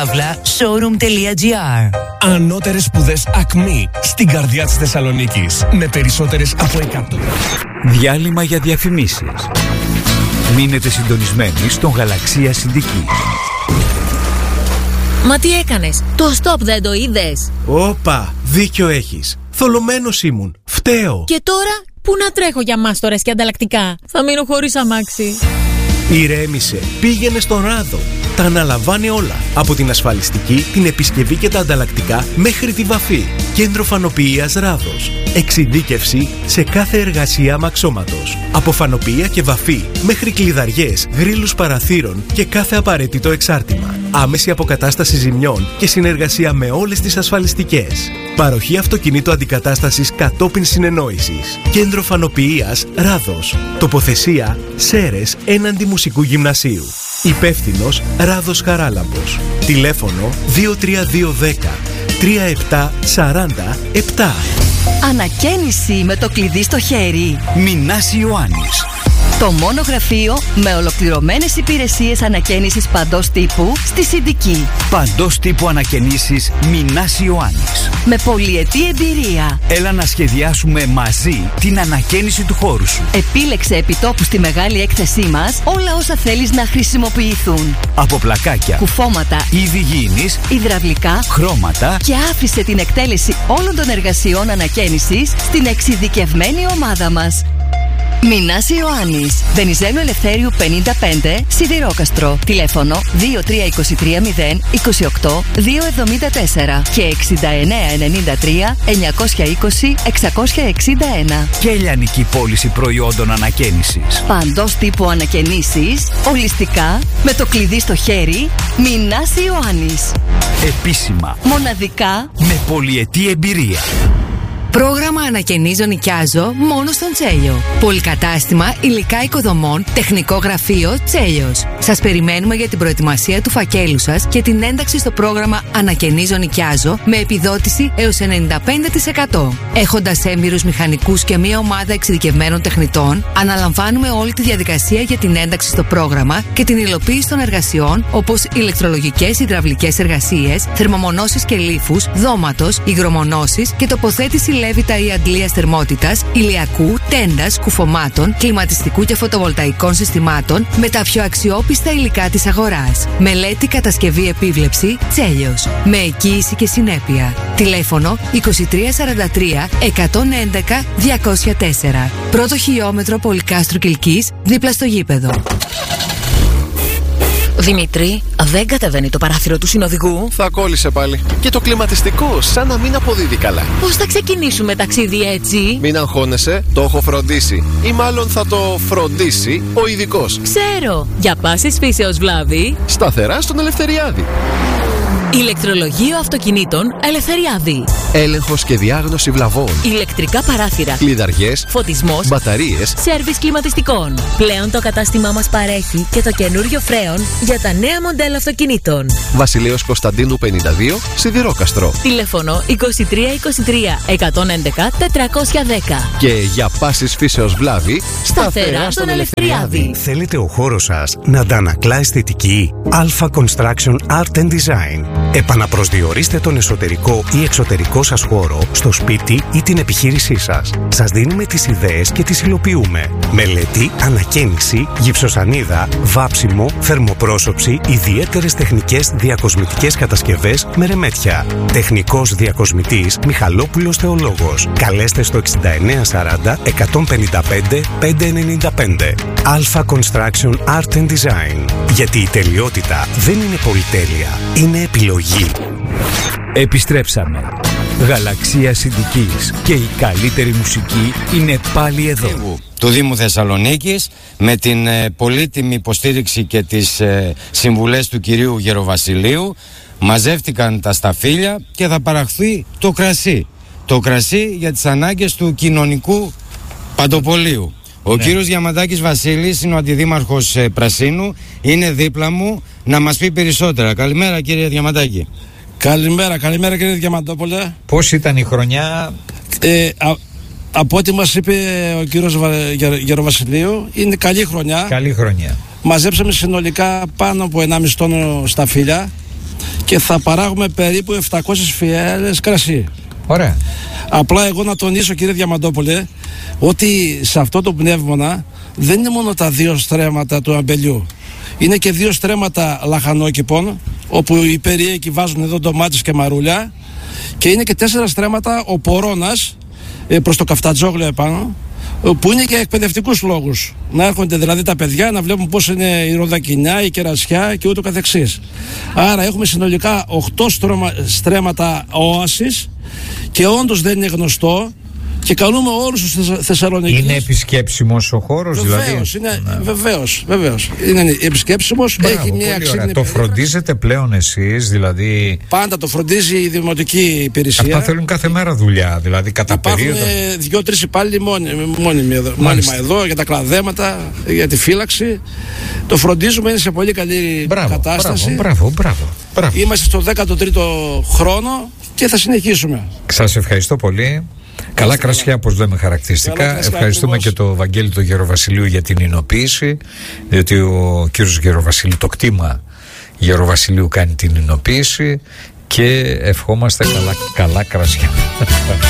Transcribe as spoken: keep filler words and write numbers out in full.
παύλα showroom.gr. Ανώτερες σπουδές Ακμή στην καρδιά της Θεσσαλονίκης με περισσότερες από εκατό. Διάλειμμα για διαφημίσεις. Μείνετε συντονισμένοι στον Γαλαξία Συνδική. Μα τι έκανες? Το stop δεν το είδες? Όπα, δίκιο έχεις. Θολωμένος ήμουν. Φταίω. Και τώρα πού να τρέχω για μάστορες και ανταλλακτικά? Θα μείνω χωρίς αμάξι. Ηρέμησε. Πήγαινε στον Ράδο. Τα αναλαμβάνει όλα. Από την ασφαλιστική, την επισκευή και τα ανταλλακτικά μέχρι τη βαφή. Κέντρο φανοποιίας Ράδος. Εξειδίκευση σε κάθε εργασία αμαξώματος. Από φανοποιία και βαφή μέχρι κλειδαριές, γρίλους παραθύρων και κάθε απαραίτητο εξάρτημα. Άμεση αποκατάσταση ζημιών και συνεργασία με όλες τις ασφαλιστικές. Παροχή αυτοκινήτου αντικατάστασης κατόπιν συνεννόησης. Κέντρο φανοποιίας Ράδος. Τοποθεσία Σέρες έναντι Μουσικού Γυμνασίου. Υπεύθυνος Ράδος Χαράλαμπος. Τηλέφωνο δύο τρία δύο ένα μηδέν τρία επτά τέσσερα επτά. Ανακαίνιση με το κλειδί στο χέρι. Μινάς Ιωάννης. Το μόνο γραφείο με ολοκληρωμένες υπηρεσίες ανακαίνισης παντός τύπου στη Συνδική. Παντός τύπου ανακαινήσεις Μινάς Ιωάννης. Με πολυετή εμπειρία. Έλα να σχεδιάσουμε μαζί την ανακαίνιση του χώρου σου. Επίλεξε επιτόπου στη μεγάλη έκθεσή μας όλα όσα θέλεις να χρησιμοποιηθούν. Από πλακάκια, κουφώματα, είδη γήινης, υδραυλικά, χρώματα. Και άφησε την εκτέλεση όλων των εργασιών ανακαίνισης στην εξειδικευμένη ομάδα μας. Μινάς Ιωάννης, Βενιζέλου Ελευθέριου πενήντα πέντε, Σιδηρόκαστρο. Τηλέφωνο δύο τρία δύο τρία μηδέν είκοσι οκτώ διακόσια εβδομήντα τέσσερα και εξήντα εννέα ενενήντα τρία εννιακόσια είκοσι εξακόσια εξήντα ένα. Και λιανική πώληση προϊόντων ανακαίνησης. Παντός τύπου ανακαινήσεις, ολιστικά, με το κλειδί στο χέρι. Μινάς Ιωάννης. Επίσημα, μοναδικά, με πολυετή εμπειρία. Πρόγραμμα ανακαινίζω νοικιάζω μόνο στον Τσέλιο. Πολυκατάστημα υλικά οικοδομών, τεχνικό γραφείο Τσέλιος. Σας περιμένουμε για την προετοιμασία του φακέλου σας και την ένταξη στο πρόγραμμα Ανακαινίζω νοικιάζω με επιδότηση έως ενενήντα πέντε τοις εκατό. Έχοντας έμπειρους μηχανικούς και μια ομάδα εξειδικευμένων τεχνητών, αναλαμβάνουμε όλη τη διαδικασία για την ένταξη στο πρόγραμμα και την υλοποίηση των εργασιών όπως ηλεκτρολογικές υδραυλικές εργασίες, θερμομονώσεις και λίφους, δώματος, υγρομονώσεις και τοποθέτηση λέβητα ή αντλίας θερμότητας, ηλιακού, τέντας, κουφωμάτων, κλιματιστικού και φωτοβολταϊκών συστημάτων με τα πιο αξιόπιστα υλικά της αγοράς. Μελέτη, κατασκευή, επίβλεψη Τσέλιος. Με εγγύηση και συνέπεια. Τηλέφωνο είκοσι τρία σαράντα τρία εκατόν έντεκα διακόσια τέσσερα. Πρώτο χιλιόμετρο Πολυκάστρου Κιλκής, δίπλα στο γήπεδο. Δημήτρη, δεν κατεβαίνει το παράθυρο του συνοδηγού. Θα κόλλησε πάλι. Και το κλιματιστικό, σαν να μην αποδίδει καλά. Πώς θα ξεκινήσουμε ταξίδι έτσι? Μην αγχώνεσαι, το έχω φροντίσει. Ή μάλλον θα το φροντίσει ο ειδικός. Ξέρω, για πάσης φύσεως βλάβη. Σταθερά στον Ελευθεριάδη. Ηλεκτρολογείο αυτοκινήτων Ελευθεριάδη. Έλεγχος και διάγνωση βλαβών. Ηλεκτρικά παράθυρα. Κλειδαριές. Φωτισμός. Μπαταρίες. Σέρβις κλιματιστικών. Πλέον το κατάστημά μας παρέχει και το καινούριο φρέον για τα νέα μοντέλα αυτοκινήτων. Βασιλέως Κωνσταντίνου πενήντα δύο, Σιδηρόκαστρο. Τηλέφωνο είκοσι τρία είκοσι τρία εκατόν έντεκα τετρακόσια δέκα. Και για πάσης φύσεως βλάβη, σταθερά στον Ελευθεριάδη. Θέλετε ο χώρος σας να αντανακλά αισθητική? Alpha Construction Art and Design. Επαναπροσδιορίστε τον εσωτερικό ή εξωτερικό σας χώρο στο σπίτι ή την επιχείρησή σας. Σας δίνουμε τις ιδέες και τις υλοποιούμε. Μελέτη, ανακαίνιση, γυψοσανίδα, βάψιμο, θερμοπρόσωψη, ιδιαίτερες τεχνικές διακοσμητικές κατασκευές με ρεμέτια. Τεχνικός διακοσμητής Μιχαλόπουλος Θεολόγος. Καλέστε στο εξήντα εννέα σαράντα εκατόν πενήντα πέντε πεντακόσια ενενήντα πέντε. Alpha Construction Art and Design. Γιατί η τελειότητα δεν είναι πολυτέλεια, είναι επιλογή. Επιστρέψαμε. Γαλαξία Συνδικής και η καλύτερη μουσική είναι πάλι εδώ. Του Δήμου Θεσσαλονίκης με την ε, πολύτιμη υποστήριξη και τις ε, συμβουλές του κυρίου Γεροβασιλείου μαζεύτηκαν τα σταφύλια και θα παραχθεί το κρασί. Το κρασί για τις ανάγκες του κοινωνικού παντοπολίου. Ο ναι. κύριος Διαμαντάκης Βασίλης είναι ο αντιδήμαρχος ε, Πρασίνου, είναι δίπλα μου να μας πει περισσότερα. Καλημέρα κύριε Διαμαντάκη. Καλημέρα, καλημέρα κύριε Διαμαντόπολε. Πώς ήταν η χρονιά? Ε, α, από ό,τι μας είπε ο κύριος Γεροβασιλείου, είναι καλή χρονιά. Καλή χρονιά. Μαζέψαμε συνολικά πάνω από ενάμιση τόνο σταφύλια. και θα παράγουμε περίπου επτακόσιες φιάλες κρασί. Ωραία. Απλά εγώ να τονίσω, κύριε Διαμαντόπουλε, ότι σε αυτό το πνεύμονα δεν είναι μόνο τα δύο στρέμματα του αμπελιού. Είναι και δύο στρέμματα λαχανόκηπων, όπου οι περίοικοι βάζουν εδώ ντομάτες και μαρούλια, και είναι και τέσσερα στρέμματα ο πορώνας προς το καφτατζόγλιο επάνω, που είναι για εκπαιδευτικούς λόγους. Να έρχονται δηλαδή τα παιδιά να βλέπουν πώς είναι η ροδακινιά, η κερασιά και ούτω καθεξής. Άρα έχουμε συνολικά οκτώ στρέμματα όασης και όντως δεν είναι γνωστό. Και καλούμε όλους τους Θεσσαλονικείς. Είναι επισκέψιμος ο χώρος, βεβαίως, δηλαδή. Είναι, ναι. Βεβαίως, βεβαίως. Είναι επισκέψιμος. Μπράβο, έχει μια αξίνη. Το φροντίζετε πλέον εσείς, δηλαδή. Πάντα το φροντίζει η δημοτική υπηρεσία. Αυτά θέλουν κάθε μέρα δουλειά, δηλαδή κατά περίοδο. Υπάρχουν δύο-τρεις υπάλληλοι μόνιμοι εδώ, μόνιμα εδώ για τα κλαδέματα, για τη φύλαξη. Το φροντίζουμε, είναι σε πολύ καλή μπράβο, κατάσταση. Μπράβο, μπράβο, μπράβο. Είμαστε στο δέκατο τρίτο χρόνο και θα συνεχίσουμε. Σας ευχαριστώ πολύ. Καλά κρασιά, όπως λέμε χαρακτηριστικά. Ευχαριστούμε ακριβώς και το Βαγγέλη του Γεροβασιλείου για την εινοποίηση, διότι ο κύριος Γεροβασιλείου, το κτήμα Γεροβασιλείου κάνει την εινοποίηση, και ευχόμαστε καλά, καλά κρασιά.